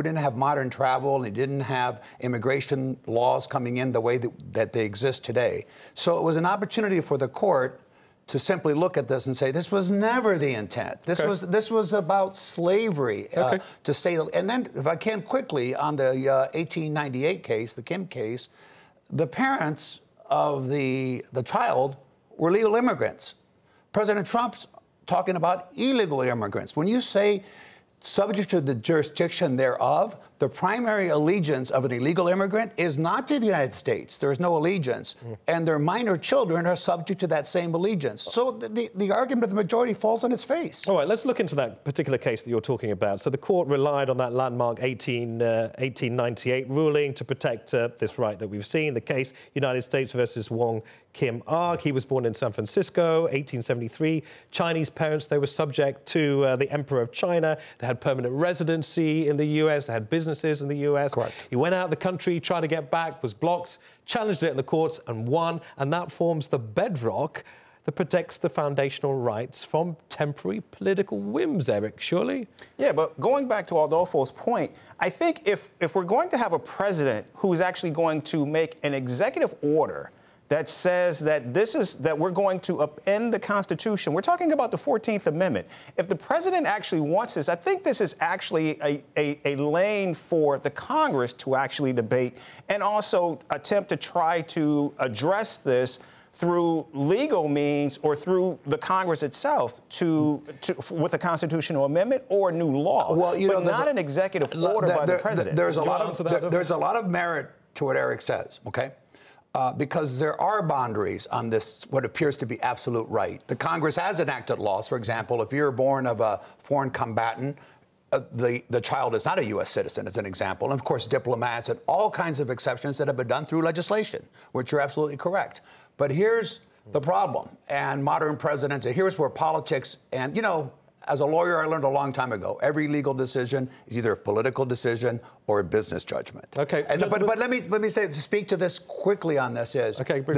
we didn't have modern travel, and he didn't have immigration laws coming in the way that they exist today. So it was an opportunity for the court to simply look at this and say, this was never the intent. This was about slavery, to say. And then, if I can quickly, on the 1898 case, the Kim case, the parents of the child were legal immigrants. President Trump's talking about illegal immigrants. When you say subject to the jurisdiction thereof, the primary allegiance of an illegal immigrant is not to the United States. There is no allegiance. And their minor children are subject to that same allegiance. So the argument of the majority falls on its face. All right, let's look into that particular case that you're talking about. So the court relied on that landmark 1898 ruling to protect this right that we've seen. The case, United States versus Wong Kim Ark. He was born in San Francisco, 1873. Chinese parents, they were subject to the Emperor of China. They had permanent residency in the U.S. They had businesses in the U.S. Correct. He went out of the country, tried to get back, was blocked, challenged it in the courts and won. And that forms the bedrock that protects the foundational rights from temporary political whims, Eric, surely? Yeah, but going back to Adolfo's point, I think if we're going to have a president who's actually going to make an executive order that says that we're going to upend the Constitution. We're talking about the 14th Amendment. If the president actually wants this, I think this is actually a lane for the Congress to actually debate and also attempt to try to address this through legal means or through the Congress itself with a constitutional amendment or a new law. Well, but not an executive order by the president. There's a lot of merit to what Eric says, okay? Because there are boundaries on this, what appears to be absolute right. The Congress has enacted laws. For example, if you're born of a foreign combatant, the child is not a U.S. citizen, as an example. And, of course, diplomats and all kinds of exceptions that have been done through legislation, which you're absolutely correct. But here's the problem, and modern presidents, and here's where politics, and, you know, as a lawyer, I learned a long time ago, every legal decision is either a political decision or a business judgment. Okay. But let me say, to speak to this quickly on this is,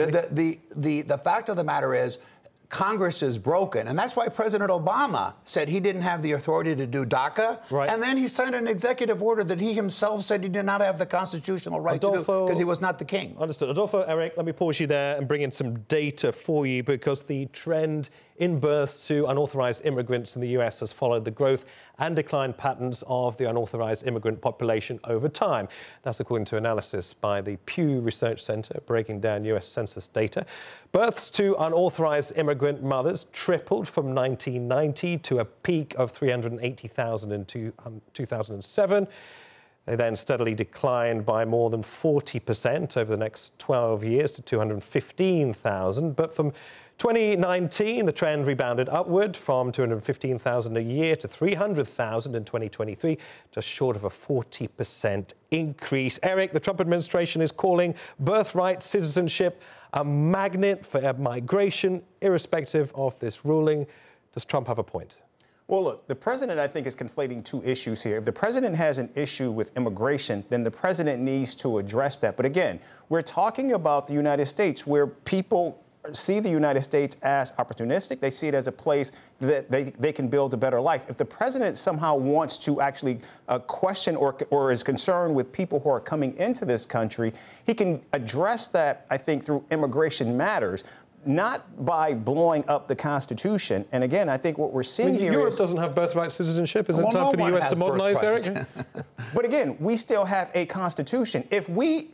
the fact of the matter is, Congress is broken. And that's why President Obama said he didn't have the authority to do DACA. Right. And then he signed an executive order that he himself said he did not have the constitutional right to do because he was not the king. Understood. Adolfo, Eric, let me pause you there and bring in some data for you, because the trend in births to unauthorized immigrants in the U.S. has followed the growth and decline patterns of the unauthorized immigrant population over time. That's according to analysis by the Pew Research Center, breaking down U.S. Census data. Births to unauthorized immigrant mothers tripled from 1990 to a peak of 380,000 in 2007. They then steadily declined by more than 40% over the next 12 years to 215,000. But from 2019, the trend rebounded upward from 215,000 a year to 300,000 in 2023, just short of a 40% increase. Eric, the Trump administration is calling birthright citizenship a magnet for migration, irrespective of this ruling. Does Trump have a point? Well, look, the president, I think, is conflating two issues here. If the president has an issue with immigration, then the president needs to address that. But again, we're talking about the United States, where people see the United States as opportunistic. They see it as a place that they can build a better life. If the president somehow wants to actually question or is concerned with people who are coming into this country, he can address that, I think, through immigration matters, not by blowing up the Constitution. And again, I think what we're seeing here Europe is... doesn't have birthright citizenship. Is it time for the U.S. to modernize, Eric? But again, we still have a Constitution. If we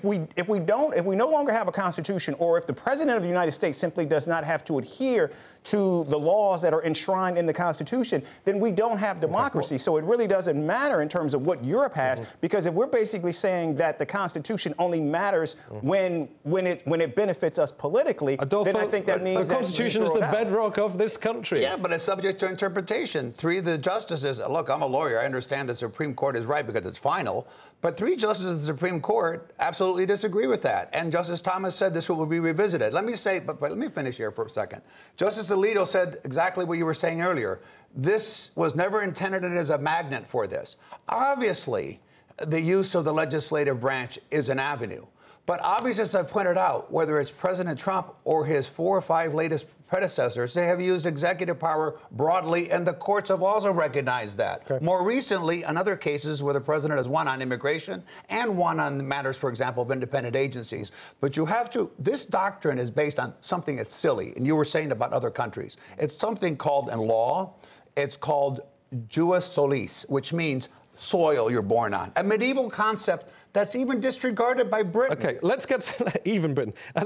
no longer have a Constitution, or if the President of the United States simply does not have to adhere to the laws that are enshrined in the Constitution, then we don't have democracy. So it really doesn't matter in terms of what Europe has, because if we're basically saying that the Constitution only matters when it benefits us politically, then I think that means the Constitution is the bedrock of this country. Yeah, but it's subject to interpretation. Three of the justices, look, I'm a lawyer, I understand the Supreme Court is right because it's final, but three justices of the Supreme Court absolutely disagree with that. And Justice Thomas said this will be revisited. Let me say, but let me finish here for a second. Justice Alito said exactly what you were saying earlier. This was never intended as a magnet for this. Obviously, the use of the legislative branch is an avenue. But obviously, as I pointed out, whether it's President Trump or his 4 or 5 latest predecessors, they have used executive power broadly, and the courts have also recognized that. Okay. More recently, in other cases where the president has won on immigration and won on matters, for example, of independent agencies. But you have to, this doctrine is based on something that's silly, and you were saying about other countries. It's something called, in law, it's called jus solis, which means soil you're born on. A medieval concept that's even disregarded by Britain. Okay, let's get even Britain. That's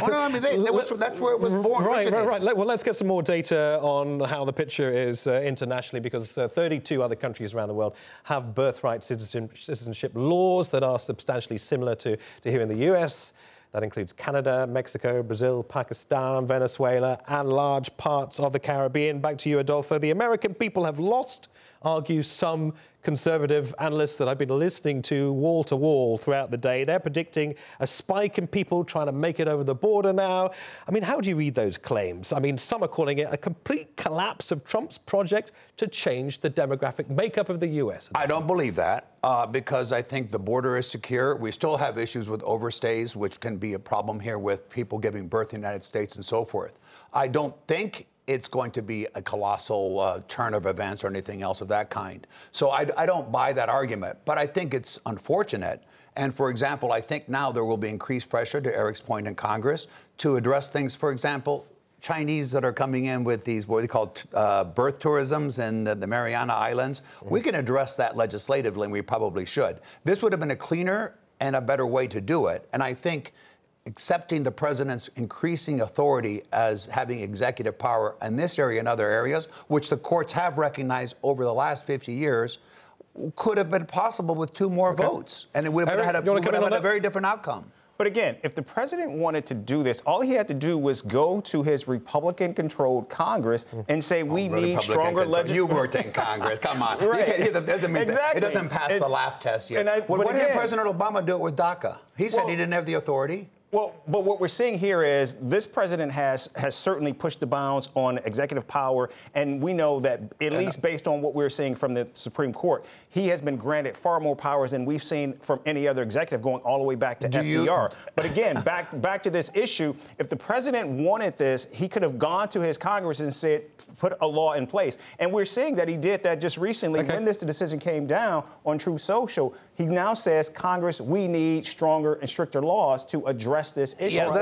where it was born. Right. Well, let's get some more data on how the picture is internationally, because 32 other countries around the world have birthright citizenship laws that are substantially similar to here in the US. That includes Canada, Mexico, Brazil, Pakistan, Venezuela, and large parts of the Caribbean. Back to you, Adolfo. The American people have lost, argue some conservative analysts that I've been listening to wall throughout the day. They're predicting a spike in people trying to make it over the border now. I mean, how do you read those claims? I mean, some are calling it a complete collapse of Trump's project to change the demographic makeup of the U.S. I don't believe that because I think the border is secure. We still have issues with overstays, which can be a problem here with people giving birth in the United States and so forth. I don't think it's going to be a colossal turn of events or anything else of that kind. So I don't buy that argument, but I think it's unfortunate. And for example, I think now there will be increased pressure, to Eric's point, in Congress to address things, for example, Chinese that are coming in with these, what they call birth tourisms in the Mariana Islands. We can address that legislatively, and we probably should. This would have been a cleaner and a better way to do it. And I think accepting the president's increasing authority as having executive power in this area and other areas, which the courts have recognized over the last 50 years, could have been possible with 2 more votes. And it would have had a very different outcome. But again, if the president wanted to do this, all he had to do was go to his Republican-controlled Congress and say, we need stronger legislation. You worked in Congress. Come on. Right. It doesn't pass the laugh test yet. Why didn't President Obama do it with DACA? He said he didn't have the authority. Well, but what we're seeing here is this president has certainly pushed the bounds on executive power, and we know that, at least based on what we're seeing from the Supreme Court, he has been granted far more powers than we've seen from any other executive, going all the way back to FDR. But again, back to this issue, if the president wanted this, he could have gone to his Congress and said, put a law in place. And we're seeing that he did that just recently. When this decision came down on Truth Social, he now says, Congress, we need stronger and stricter laws to address this issue. Yeah,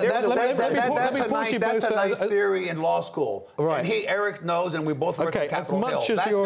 that's a nice theory in law school. Right. And Eric knows, and we both work at Capitol Hill.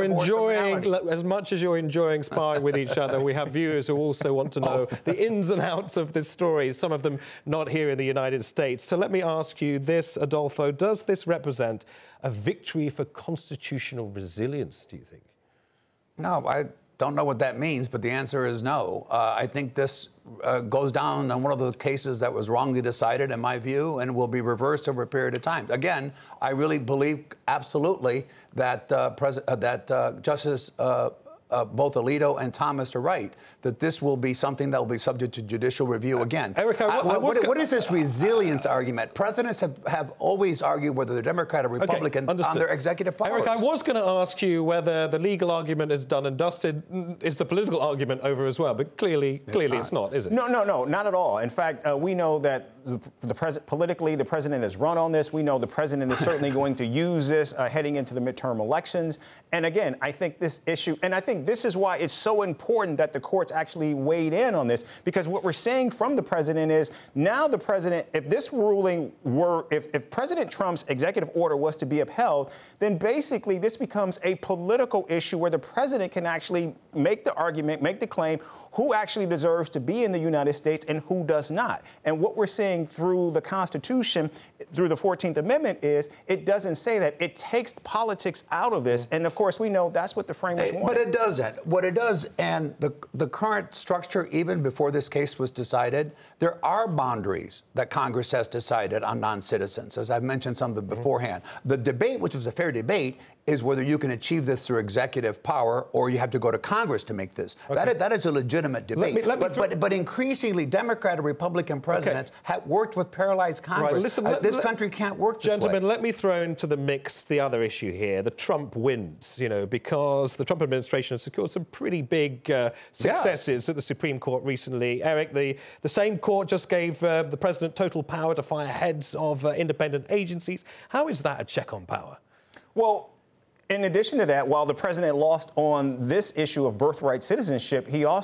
As much as you're enjoying sparring with each other, we have viewers who also want to know the ins and outs of this story, some of them not here in the United States. So let me ask you this, Adolfo. Does this represent a victory for constitutional resilience, do you think? No, I don't know what that means, but the answer is no. I think this goes down on one of the cases that was wrongly decided, in my view, and will be reversed over a period of time. Again, I really believe absolutely that Justice both Alito and Thomas are right, that this will be something that will be subject to judicial review again. Eric, what is this resilience argument? Presidents have always argued whether they're Democrat or Republican on their executive powers. Eric, I was going to ask you whether the legal argument is done and dusted. Is the political argument over as well? But clearly it's not, is it? No, not at all. In fact, we know that politically, the president has run on this. We know the president is certainly going to use this heading into the midterm elections. And again, I think this issue, and I think this is why it's so important that the courts actually weighed in on this, because what we're seeing from the president is now the president, if this ruling were, if President Trump's executive order was to be upheld, then basically this becomes a political issue where the president can actually make the argument, make the claim, who actually deserves to be in the United States and who does not. And what we're seeing through the Constitution, through the 14th Amendment, is it doesn't say that. It takes politics out of this. And of course, we know that's what the framers want. But it doesn't. What it does, and the current structure, even before this case was decided, there are boundaries that Congress has decided on non-citizens, as I've mentioned some of them beforehand. The debate, which was a fair debate, is whether you can achieve this through executive power or you have to go to Congress to make this. Okay. That is a legitimate debate. But increasingly, Democrat and Republican presidents have worked with paralyzed Congress. Right, listen, this country can't work this gentlemen, way. let me throw into the mix the other issue here, the Trump wins, because the Trump administration has secured some pretty big successes at the Supreme Court recently. Eric, the same court just gave the president total power to fire heads of independent agencies. How is that a check on power? Well, in addition to that, while the president lost on this issue of birthright citizenship, he also